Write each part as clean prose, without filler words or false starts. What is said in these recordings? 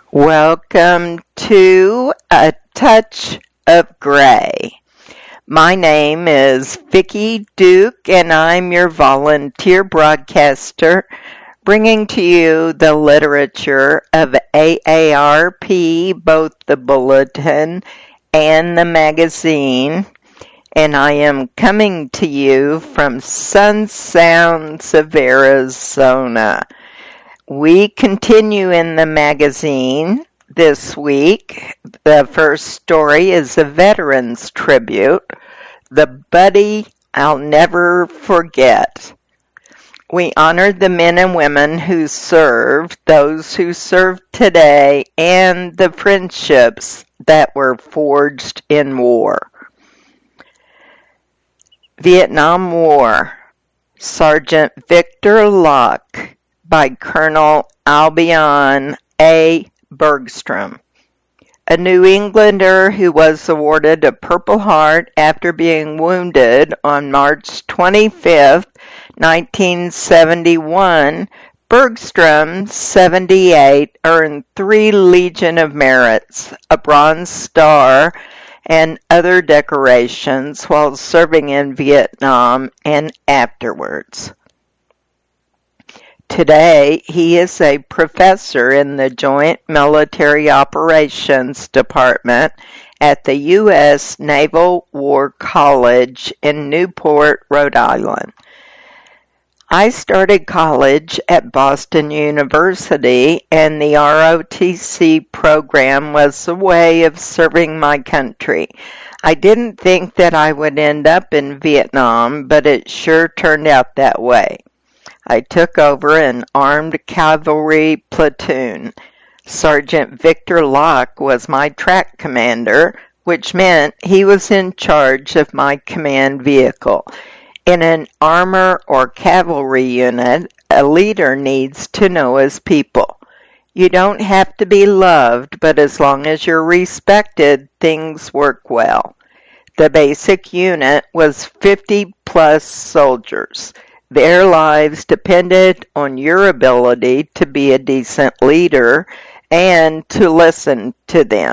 Welcome to A Touch of Gray. My name is Vicki Duke and I'm your volunteer broadcaster bringing to you the literature of AARP, both the bulletin and the magazine. And I am coming to you from Sun Sounds of Arizona. We continue in the magazine this week. The first story is a veterans tribute, The Buddy I'll Never Forget. We honored the men and women who served, those who serve today, and the friendships that were forged in war. Vietnam War, Sergeant Victor Locke, by Colonel Albion A. Bergstrom, a New Englander who was awarded a Purple Heart after being wounded on March 25, 1971. Bergstrom, 78, earned 3 Legion of Merits, a Bronze Star, and other decorations while serving in Vietnam and afterwards. Today, he is a professor in the Joint Military Operations Department at the U.S. Naval War College in Newport, Rhode Island. I started college at Boston University, and the ROTC program was a way of serving my country. I didn't think that I would end up in Vietnam, but it sure turned out that way. I took over an armed cavalry platoon. Sergeant Victor Locke was my track commander, which meant he was in charge of my command vehicle. In an armor or cavalry unit, a leader needs to know his people. You don't have to be loved, but as long as you're respected, things work well. The basic unit was 50-plus soldiers. Their lives depended on your ability to be a decent leader and to listen to them.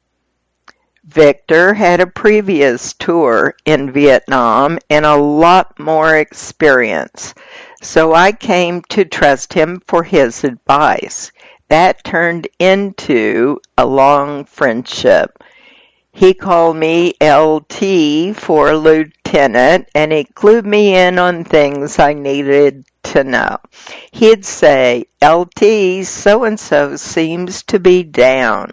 Victor had a previous tour in Vietnam and a lot more experience, so I came to trust him for his advice. That turned into a long friendship. He called me LT for lieutenant, and he clued me in on things I needed to know. He'd say, LT, so-and-so seems to be down.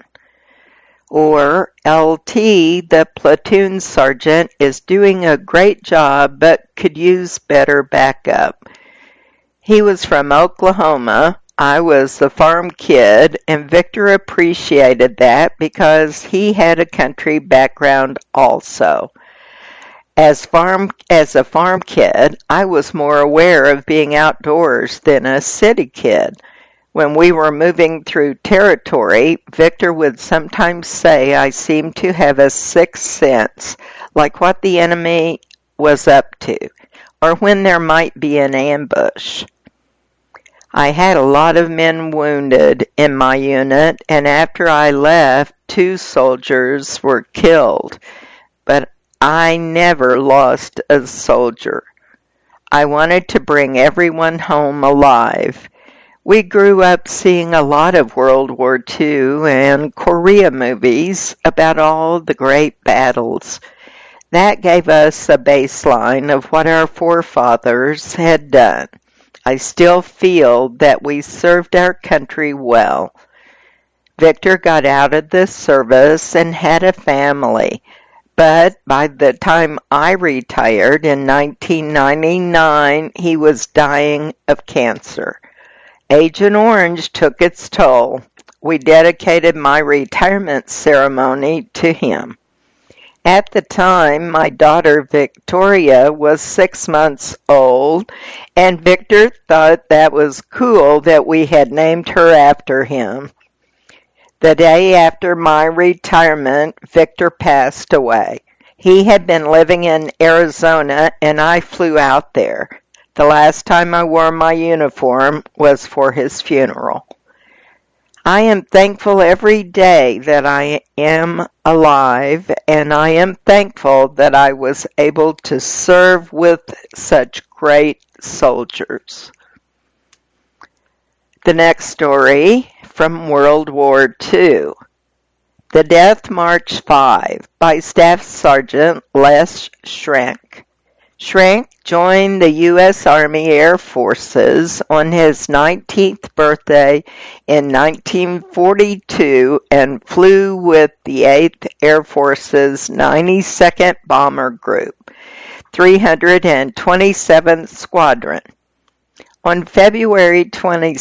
Or, LT, the platoon sergeant is doing a great job but could use better backup. He was from Oklahoma. I was a farm kid, and Victor appreciated that because he had a country background also. As a farm kid, I was more aware of being outdoors than a city kid. When we were moving through territory, Victor would sometimes say I seemed to have a sixth sense, like what the enemy was up to, or when there might be an ambush. I had a lot of men wounded in my unit, and after I left, 2 soldiers were killed, but I never lost a soldier. I wanted to bring everyone home alive. We grew up seeing a lot of World War II and Korea movies about all the great battles. That gave us a baseline of what our forefathers had done. I still feel that we served our country well. Victor got out of the service and had a family, but by the time I retired in 1999, he was dying of cancer. Agent Orange took its toll. We dedicated my retirement ceremony to him. At the time, my daughter Victoria was 6 months old, and Victor thought that was cool that we had named her after him. The day after my retirement, Victor passed away. He had been living in Arizona, and I flew out there. The last time I wore my uniform was for his funeral. I am thankful every day that I am alive, and I am thankful that I was able to serve with such great soldiers. The next story from World War II. The Death March 5 by Staff Sergeant Les Schrenk. Schrenk joined the U.S. Army Air Forces on his 19th birthday in 1942 and flew with the 8th Air Force's 92nd Bomber Group, 327th Squadron. On February 22,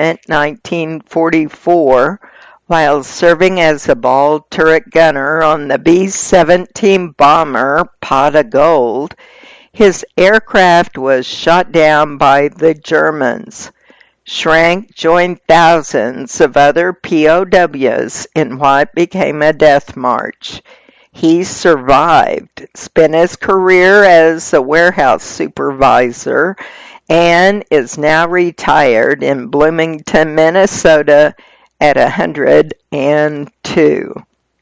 1944, while serving as a ball turret gunner on the B-17 bomber Pot of Gold, his aircraft was shot down by the Germans. Schrenk joined thousands of other POWs in what became a death march. He survived, spent his career as a warehouse supervisor, and is now retired in Bloomington, Minnesota at 102.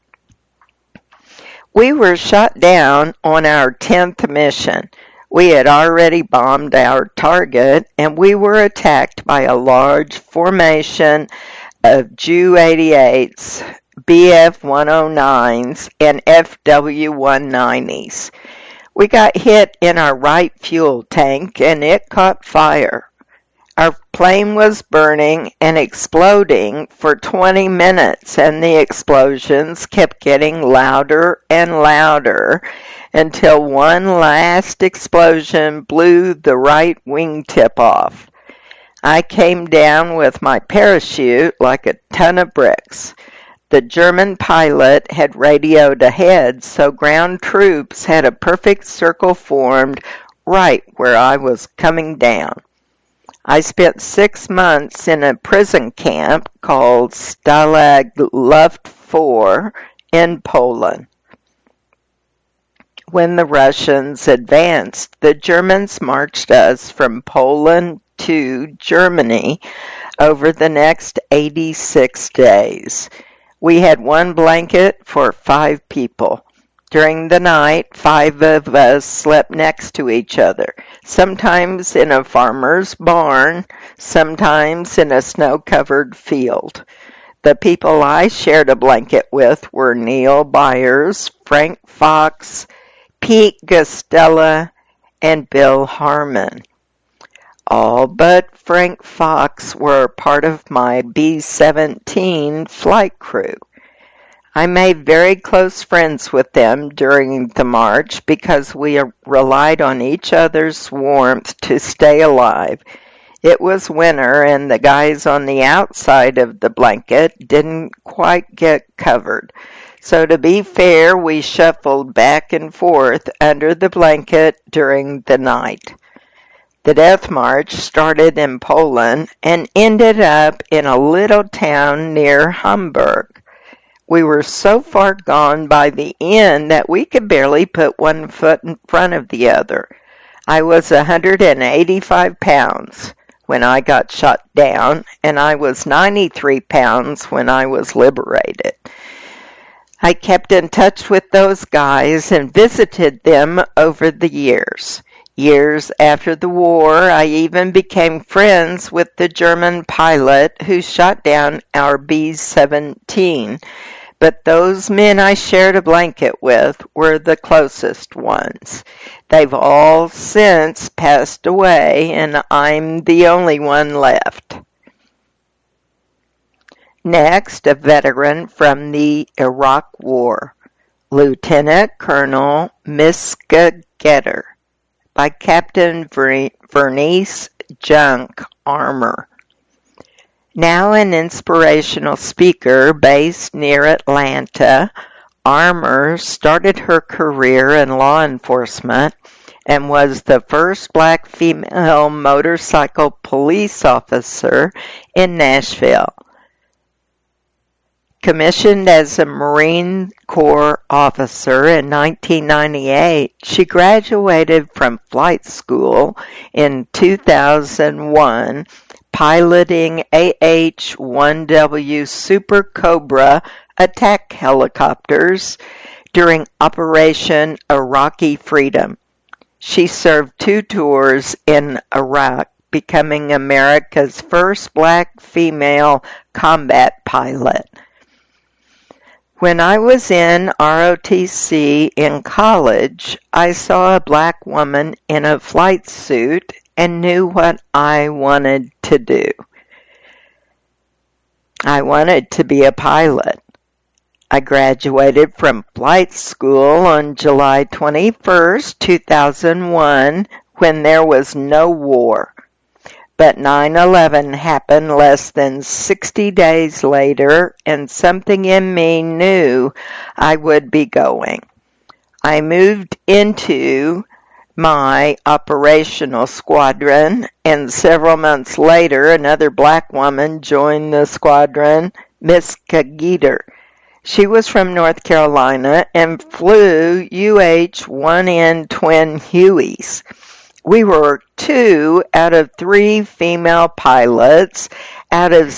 We were shot down on our 10th mission. We had already bombed our target, and we were attacked by a large formation of Ju-88s, Bf-109s, and FW-190s. We got hit in our right fuel tank, and it caught fire. Our plane was burning and exploding for 20 minutes, and the explosions kept getting louder and louder until one last explosion blew the right wingtip off. I came down with my parachute like a ton of bricks. The German pilot had radioed ahead, so ground troops had a perfect circle formed right where I was coming down. I spent 6 months in a prison camp called Stalag Luft 4 in Poland. When the Russians advanced, the Germans marched us from Poland to Germany over the next 86 days. We had one blanket for 5 people. During the night, 5 of us slept next to each other, sometimes in a farmer's barn, sometimes in a snow-covered field. The people I shared a blanket with were Neil Byers, Frank Fox, Pete Gustella, and Bill Harmon. All but Frank Fox were part of my B-17 flight crew. I made very close friends with them during the march because we relied on each other's warmth to stay alive. It was winter, and the guys on the outside of the blanket didn't quite get covered. So to be fair, we shuffled back and forth under the blanket during the night. The death march started in Poland and ended up in a little town near Hamburg. We were so far gone by the end that we could barely put one foot in front of the other. I was 185 pounds when I got shot down, and I was 93 pounds when I was liberated. I kept in touch with those guys and visited them over the years. Years after the war, I even became friends with the German pilot who shot down our B-17. But those men I shared a blanket with were the closest ones. They've all since passed away, and I'm the only one left. Next, a veteran from the Iraq War, Lieutenant Colonel Miska Getter, by Captain Vernice Junk Armour. Now an inspirational speaker based near Atlanta, Armour started her career in law enforcement and was the first black female motorcycle police officer in Nashville. Commissioned as a Marine Corps officer in 1998, she graduated from flight school in 2001, piloting AH-1W Super Cobra attack helicopters during Operation Iraqi Freedom. She served 2 tours in Iraq, becoming America's first black female combat pilot. When I was in ROTC in college, I saw a black woman in a flight suit and knew what I wanted to do. I wanted to be a pilot. I graduated from flight school on July 21st, 2001, when there was no war. But 9/11 happened less than 60 days later, and something in me knew I would be going. I moved into my operational squadron, and several months later, another black woman joined the squadron, Miss Kagider. She was from North Carolina and flew UH-1N twin Hueys. We were 2 out of 3 female pilots out of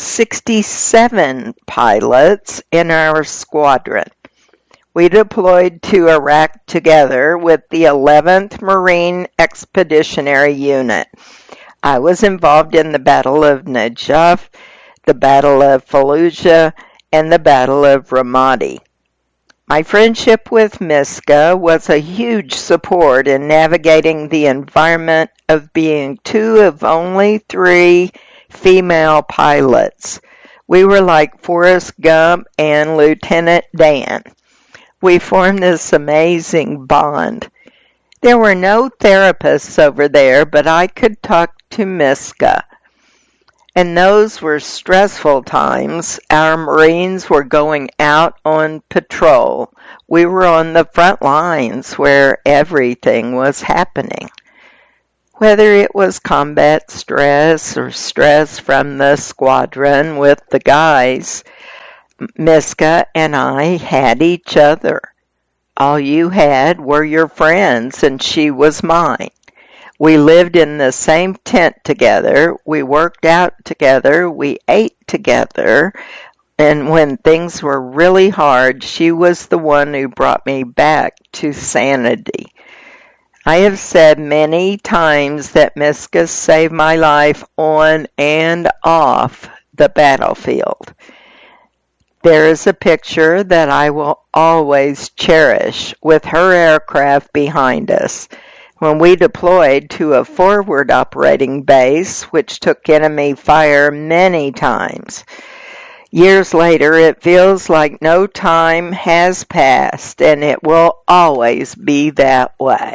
67 pilots in our squadron. We deployed to Iraq together with the 11th Marine Expeditionary Unit. I was involved in the Battle of Najaf, the Battle of Fallujah, and the Battle of Ramadi. My friendship with Miska was a huge support in navigating the environment of being 2 of only 3 female pilots. We were like Forrest Gump and Lieutenant Dan. We formed this amazing bond. There were no therapists over there, but I could talk to Miska. And those were stressful times. Our Marines were going out on patrol. We were on the front lines where everything was happening. Whether it was combat stress or stress from the squadron with the guys, Miska and I had each other. All you had were your friends, and she was mine. We lived in the same tent together, we worked out together, we ate together, and when things were really hard, she was the one who brought me back to sanity. I have said many times that Miska saved my life on and off the battlefield. There is a picture that I will always cherish with her aircraft behind us. When we deployed to a forward operating base, which took enemy fire many times. Years later, it feels like no time has passed, and it will always be that way.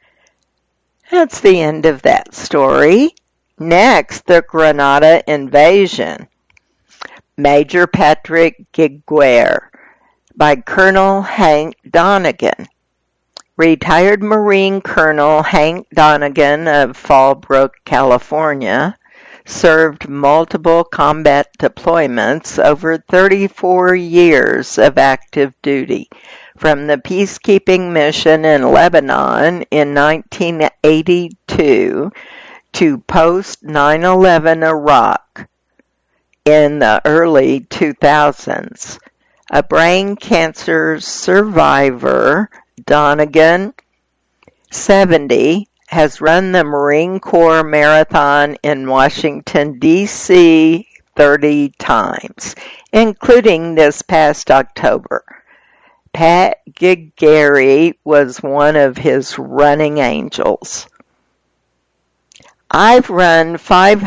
That's the end of that story. Next, the Grenada invasion. Major Patrick Giguere by Colonel Hank Donegan. Retired Marine Colonel Hank Donegan of Fallbrook, California, served multiple combat deployments over 34 years of active duty, from the peacekeeping mission in Lebanon in 1982 to post-9/11 Iraq in the early 2000s. A brain cancer survivor, Donegan, 70, has run the Marine Corps Marathon in Washington, D.C. 30 times, including this past October. Pat Giguere was one of his running angels. I've run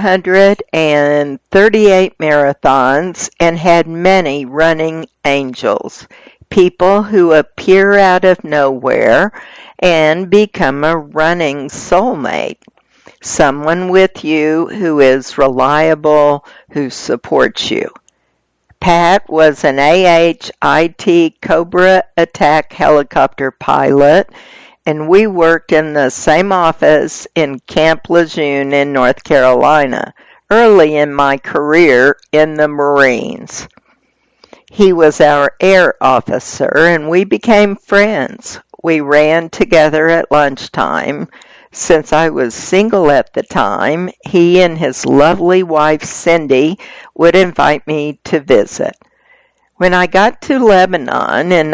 538 marathons and had many running angels, people who appear out of nowhere and become a running soulmate, someone with you who is reliable, who supports you. Pat was an AH-IT Cobra attack helicopter pilot, and we worked in the same office in Camp Lejeune in North Carolina, early in my career in the Marines. He was our air officer, and we became friends. We ran together at lunchtime, Since I was single at the time, he and his lovely wife Cindy would invite me to visit. When I got to Lebanon in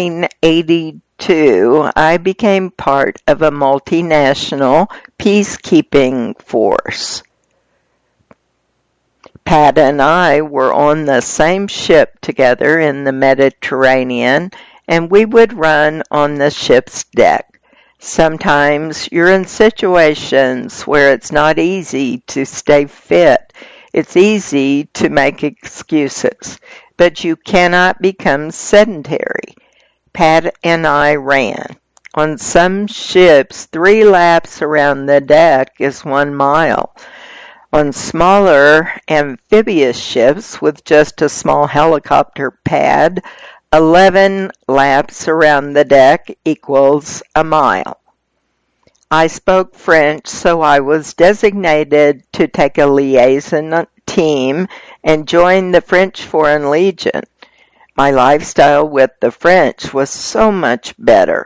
1982, I became part of a multinational peacekeeping force. Pat and I were on the same ship together in the Mediterranean, and we would run on the ship's deck. Sometimes you're in situations where it's not easy to stay fit. It's easy to make excuses, but you cannot become sedentary. Pat and I ran. On some ships, 3 laps around the deck is 1 mile. On smaller amphibious ships with just a small helicopter pad, 11 laps around the deck equals a mile. I spoke French, so I was designated to take a liaison team and join the French Foreign Legion. My lifestyle with the French was so much better.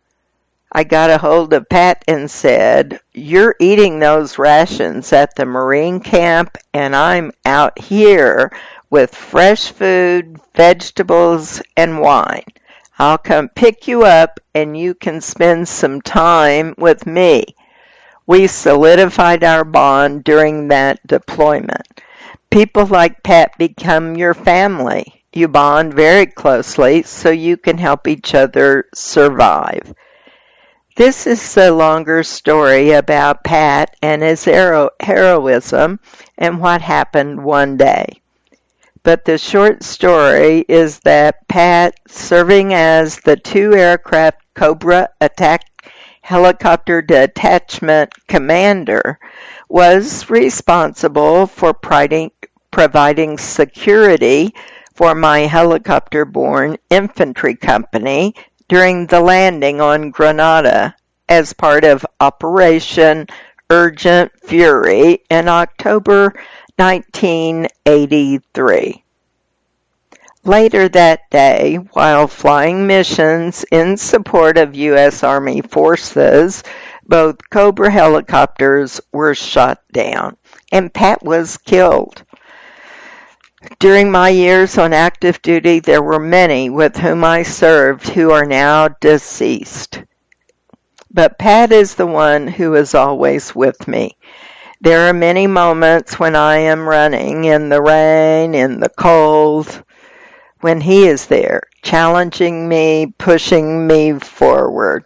I got a hold of Pat and said, "You're eating those rations at the Marine camp, and I'm out here with fresh food, vegetables, and wine. I'll come pick you up, and you can spend some time with me." We solidified our bond during that deployment. People like Pat become your family. You bond very closely so you can help each other survive. This is the longer story about Pat and his heroism and what happened one day. But the short story is that Pat, serving as the 2-aircraft Cobra attack helicopter detachment commander, was responsible for providing security for my helicopter-borne infantry company during the landing on Grenada as part of Operation Urgent Fury in October 1983. Later that day, while flying missions in support of U.S. Army forces, both Cobra helicopters were shot down, and Pat was killed. During my years on active duty, there were many with whom I served who are now deceased. But Pat is the one who is always with me. There are many moments when I am running in the rain, in the cold, when he is there, challenging me, pushing me forward.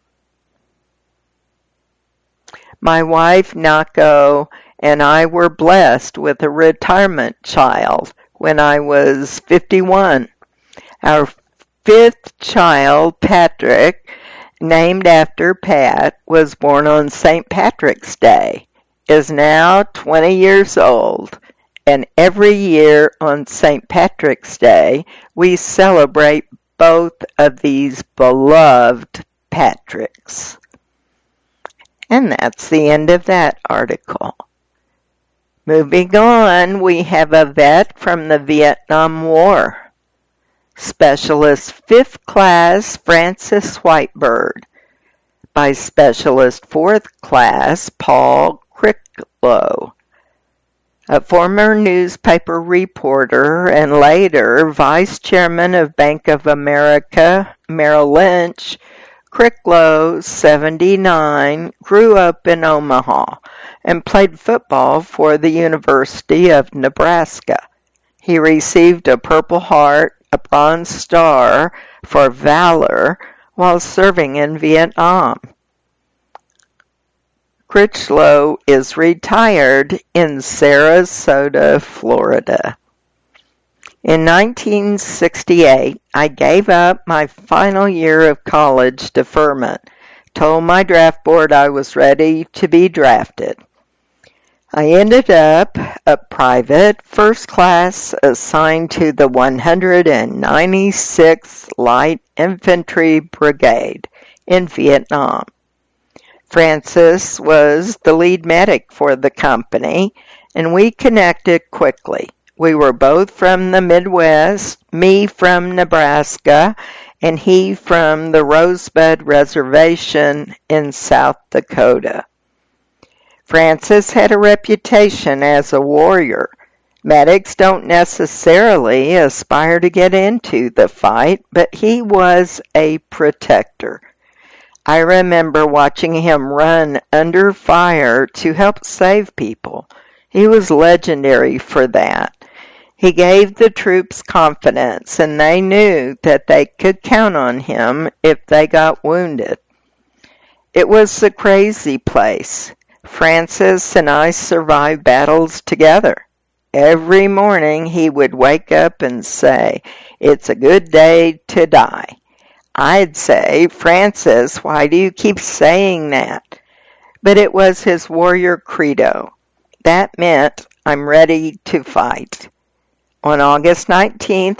My wife, Nako, and I were blessed with a retirement child when I was 51. Our 5th child, Patrick, named after Pat, was born on St. Patrick's Day, is now 20 years old, and every year on St. Patrick's Day, we celebrate both of these beloved Patricks. And that's the end of that article. Moving on, we have a vet from the Vietnam War. Specialist 5th Class Francis Whitebird by Specialist 4th Class Paul Cricklow. A former newspaper reporter and later Vice Chairman of Bank of America Merrill Lynch, Cricklow, 79, grew up in Omaha and played football for the University of Nebraska. He received a Purple Heart, a Bronze Star for valor while serving in Vietnam. Critchlow is retired in Sarasota, Florida. In 1968, I gave up my final year of college deferment, told my draft board I was ready to be drafted. I ended up a private first class assigned to the 196th Light Infantry Brigade in Vietnam. Francis was the lead medic for the company, and we connected quickly. We were both from the Midwest, me from Nebraska, and he from the Rosebud Reservation in South Dakota. Francis had a reputation as a warrior. Medics don't necessarily aspire to get into the fight, but he was a protector. I remember watching him run under fire to help save people. He was legendary for that. He gave the troops confidence, and they knew that they could count on him if they got wounded. It was a crazy place. Francis and I survived battles together. Every morning he would wake up and say, "It's a good day to die." I'd say, "Francis, why do you keep saying that?" But it was his warrior credo. That meant, I'm ready to fight. On August 19,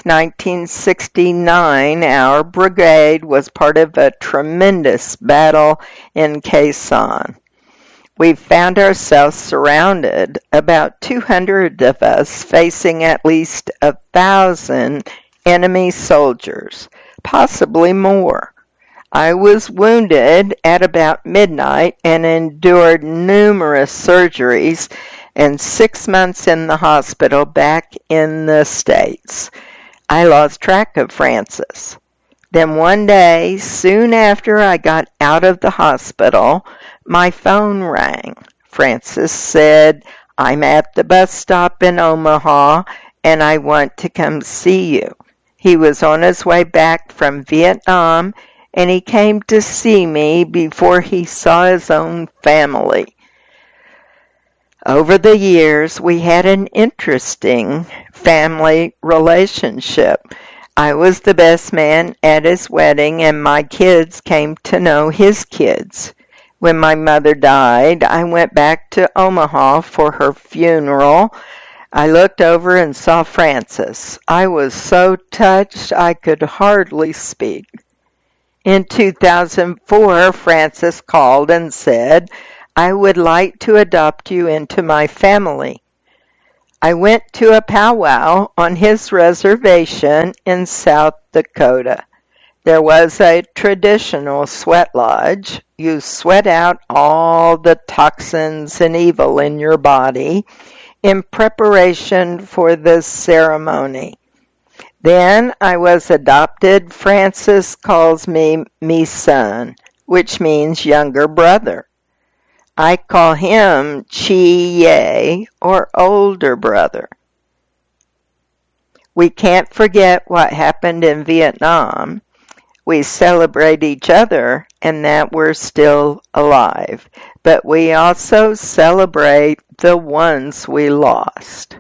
1969, our brigade was part of a tremendous battle in Khe Sanh. We found ourselves surrounded, about 200 of us facing at least 1,000 enemy soldiers, possibly more. I was wounded at about midnight and endured numerous surgeries and 6 months in the hospital back in the States. I lost track of Francis. Then one day, soon after I got out of the hospital, my phone rang. Francis said, "I'm at the bus stop in Omaha, and I want to come see you." He was on his way back from Vietnam, and he came to see me before he saw his own family. Over the years, we had an interesting family relationship. I was the best man at his wedding, and my kids came to know his kids. When my mother died, I went back to Omaha for her funeral. I looked over and saw Francis. I was so touched I could hardly speak. In 2004, Francis called and said, "I would like to adopt you into my family." I went to a powwow on his reservation in South Dakota. There was a traditional sweat lodge. You sweat out all the toxins and evil in your body in preparation for the ceremony. Then I was adopted. Francis calls me son, which means younger brother. I call him Chi-Ye, or older brother. We can't forget what happened in Vietnam. We celebrate each other and that we're still alive, but we also celebrate the ones we lost.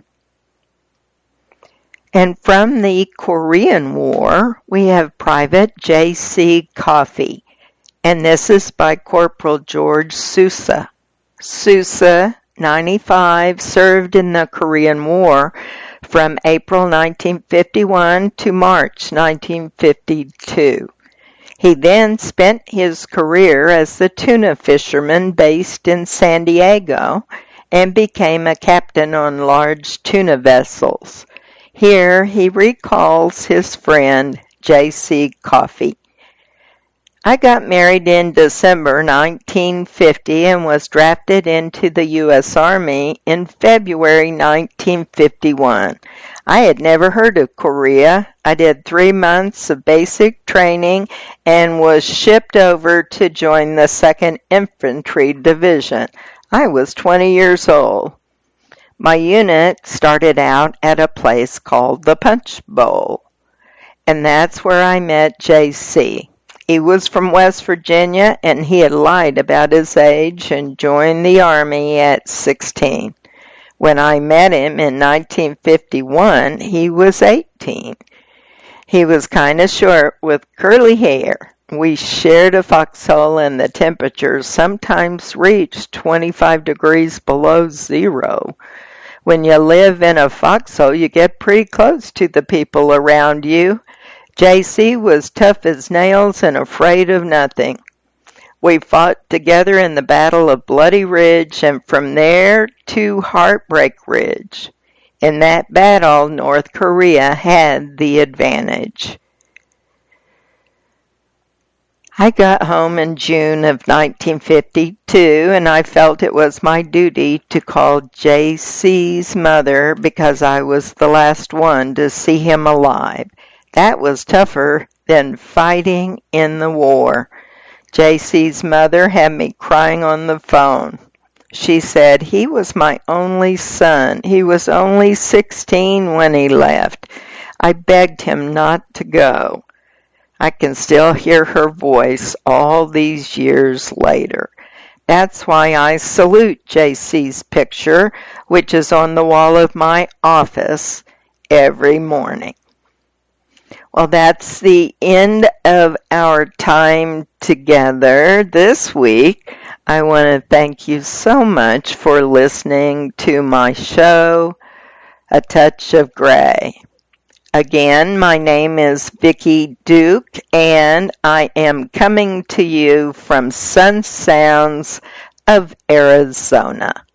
And from the Korean War, we have Private J.C. Coffey, and this is by Corporal George Sousa. Sousa, 95, served in the Korean War from April 1951 to March 1952. He then spent his career as a tuna fisherman based in San Diego and became a captain on large tuna vessels. Here he recalls his friend J.C. Coffey. I got married in December 1950 and was drafted into the U.S. Army in February 1951. I had never heard of Korea. I did 3 months of basic training and was shipped over to join the 2nd Infantry Division. I was 20 years old. My unit started out at a place called the Punch Bowl, and that's where I met J.C. He was from West Virginia, and he had lied about his age and joined the Army at 16. When I met him in 1951, he was 18. He was kind of short with curly hair. We shared a foxhole, and the temperatures sometimes reached 25 degrees below zero. When you live in a foxhole, you get pretty close to the people around you. J.C. was tough as nails and afraid of nothing. We fought together in the Battle of Bloody Ridge and from there to Heartbreak Ridge. In that battle, North Korea had the advantage. I got home in June of 1952, and I felt it was my duty to call JC's mother because I was the last one to see him alive. That was tougher than fighting in the war. JC's mother had me crying on the phone. She said, "He was my only son. He was only 16 when he left. I begged him not to go." I can still hear her voice all these years later. That's why I salute JC's picture, which is on the wall of my office every morning. Well, that's the end of our time together this week. I want to thank you so much for listening to my show, A Touch of Gray. Again, my name is Vicki Duke, and I am coming to you from Sun Sounds of Arizona.